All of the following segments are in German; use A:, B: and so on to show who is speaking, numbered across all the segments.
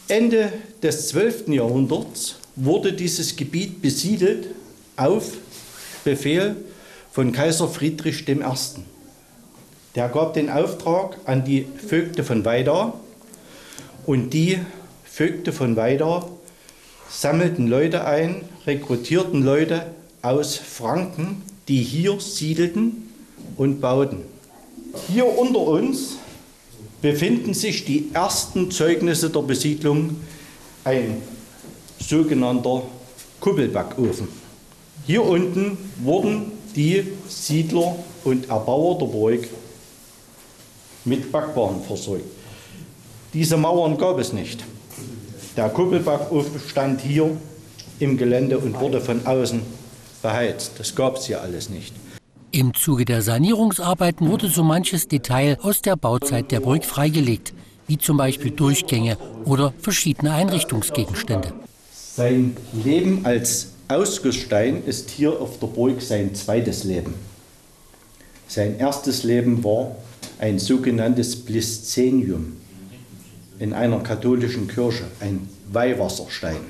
A: Ende des 12. Jahrhunderts wurde dieses Gebiet besiedelt auf Befehl von Kaiser Friedrich I. Der gab den Auftrag an die Vögte von Weida und die Vögte von Weida sammelten Leute ein, rekrutierten Leute aus Franken, die hier siedelten und bauten. Hier unter uns befinden sich die ersten Zeugnisse der Besiedlung, ein sogenannter Kuppelbackofen. Hier unten wurden die Siedler und Erbauer der Burg mit Backwaren versorgt. Diese Mauern gab es nicht. Der Kuppelbackofen stand hier im Gelände und wurde von außen beheizt. Das gab es hier alles nicht.
B: Im Zuge der Sanierungsarbeiten wurde so manches Detail aus der Bauzeit der Burg freigelegt, wie zum Beispiel Durchgänge oder verschiedene Einrichtungsgegenstände.
A: Sein Leben als Ausgussstein ist hier auf der Burg sein zweites Leben. Sein erstes Leben war ein sogenanntes Bliszenium in einer katholischen Kirche, ein Weihwasserstein.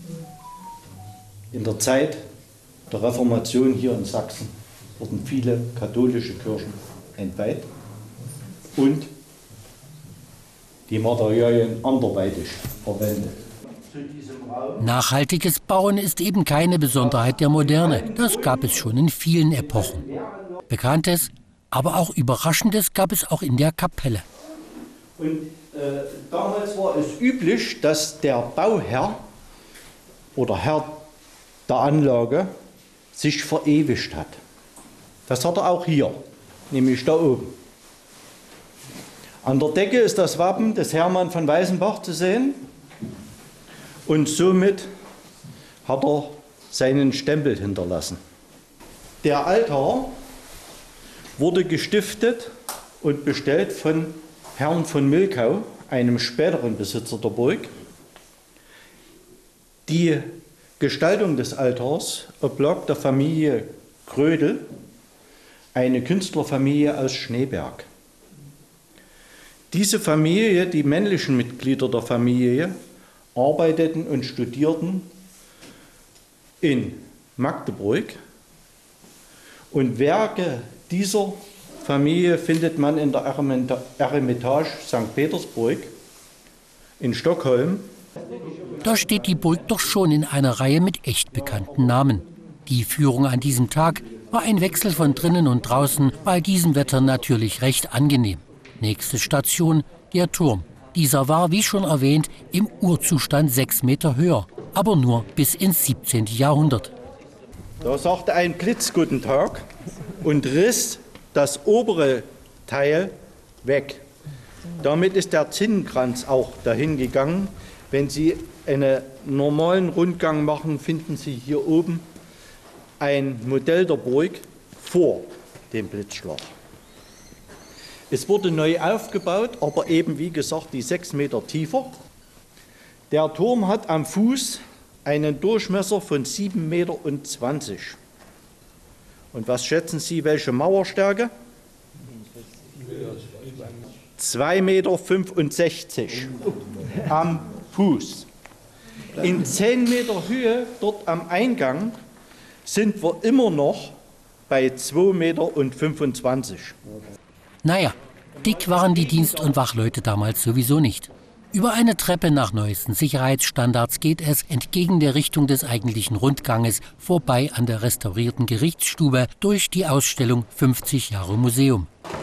A: In der Zeit der Reformation hier in Sachsen wurden viele katholische Kirchen entweiht und die Materialien anderweitig verwendet.
B: Nachhaltiges Bauen ist eben keine Besonderheit der Moderne. Das gab es schon in vielen Epochen. Bekanntes, aber auch Überraschendes gab es auch in der Kapelle.
A: Und damals war es üblich, dass der Bauherr oder Herr der Anlage sich verewigt hat. Das hat er auch hier, nämlich da oben. An der Decke ist das Wappen des Hermann von Weißenbach zu sehen und somit hat er seinen Stempel hinterlassen. Der Altar wurde gestiftet und bestellt von Herrn von Milkau, einem späteren Besitzer der Burg. Die Gestaltung des Altars oblag der Familie Grödel, eine Künstlerfamilie aus Schneeberg. Diese Familie, die männlichen Mitglieder der Familie, arbeiteten und studierten in Magdeburg. Und Werke dieser Familie findet man in der Eremitage St. Petersburg in Stockholm.
B: Da steht die Burg doch schon in einer Reihe mit echt bekannten Namen. Die Führung an diesem Tag war ein Wechsel von drinnen und draußen, bei diesem Wetter natürlich recht angenehm. Nächste Station, der Turm. Dieser war, wie schon erwähnt, im Urzustand 6 Meter höher, aber nur bis ins 17. Jahrhundert.
A: Da sagte ein Blitz Guten Tag und riss das obere Teil weg. Damit ist der Zinnenkranz auch dahin gegangen. Wenn Sie einen normalen Rundgang machen, finden Sie hier oben ein Modell der Burg vor dem Blitzschlag. Es wurde neu aufgebaut, aber eben wie gesagt die 6 Meter tiefer. Der Turm hat am Fuß einen Durchmesser von 7,20 Meter. Und was schätzen Sie, welche Mauerstärke? 2,65 Meter am Fuß. In 10 Meter Höhe dort am Eingang sind wir immer noch bei 2,25 Meter.
B: Naja, dick waren die Dienst- und Wachleute damals sowieso nicht. Über eine Treppe nach neuesten Sicherheitsstandards geht es entgegen der Richtung des eigentlichen Rundganges vorbei an der restaurierten Gerichtsstube durch die Ausstellung 50 Jahre Museum.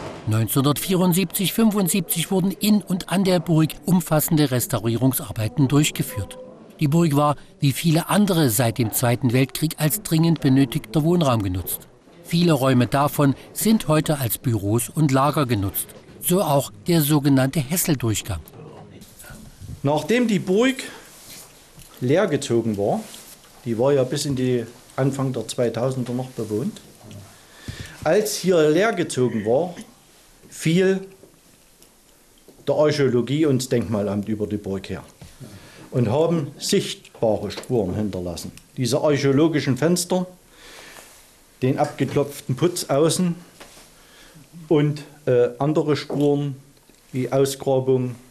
B: 1974/75 wurden in und an der Burg umfassende Restaurierungsarbeiten durchgeführt. Die Burg war, wie viele andere seit dem Zweiten Weltkrieg, als dringend benötigter Wohnraum genutzt. Viele Räume davon sind heute als Büros und Lager genutzt. So auch der sogenannte Hesseldurchgang.
A: Nachdem die Burg leergezogen war, die war ja bis in die Anfang der 2000er noch bewohnt, als hier leergezogen war, fiel der Archäologie und das Denkmalamt über die Burg her und haben sichtbare Spuren hinterlassen. Diese archäologischen Fenster, den abgeklopften Putz außen und andere Spuren wie Ausgrabungen